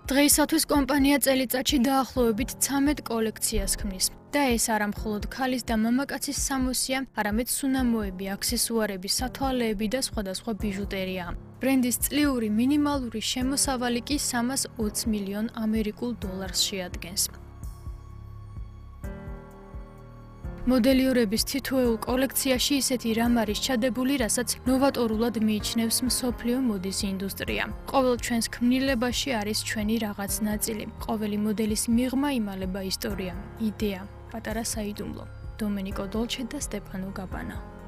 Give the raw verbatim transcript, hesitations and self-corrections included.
დღეისათვის კომპანია წელიწადში დაახლოებით ცამეტ კოლექციას ქმნის. და ეს არა მხოლოდ ქალის და მამაკაცის სამოსია, არამედ სუნამოები, აქსესუარები, სათვალეები და სხვადასხვა ბიჟუტერიაა. ბრენდის წლიური მინიმალური შემოსავალი კი სამას ოცი მილიონ ამერიკულ დოლარს შეადგენს. მოდელიორების თითოეულ კოლექციაში ისეთი რამ არის ჩადებული, რასაც ნოვატორულად მიიჩნევს მსოფლიო მოდის ინდუსტრია. ყოველ ჩვენს ქმნილებაში არის ჩვენი რაღაც ნაწილი. ყოველი მოდელის მიღმა იმალება ისტორია, იდეა, პატარა საიდუმლო. დომენიკო დოლჩე და სტეფანო გაბანა.